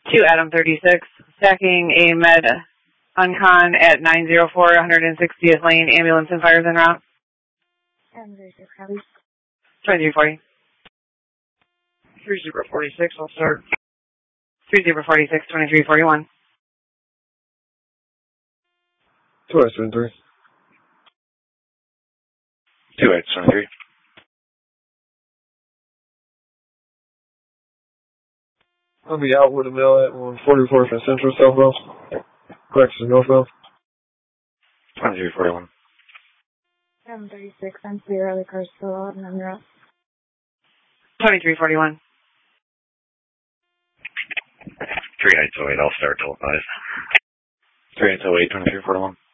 To Adam 36, stacking a med uncon at 904 160th Lane, ambulance and fires en route. Adam 36, copy. 2340. 3046, I'll start. 3046, 2341. 2X73. 2X23. I'll be out with a mail at 144 from Central southbound. Correction, northbound. 2341. Adam 36, I'm clear. Other cars still out and I'm route. 2341. 3808, I'll start till 5. 3808, 2341.